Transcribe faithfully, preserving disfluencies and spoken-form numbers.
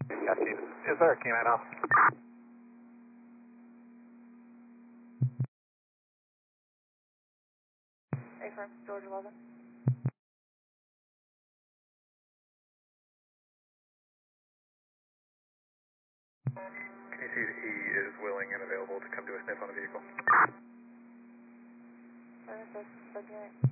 Got you. Is there a canine off? A-firm, George eleven. Can you see that he is willing and available to come do a sniff on the vehicle? Service, that's, that's right.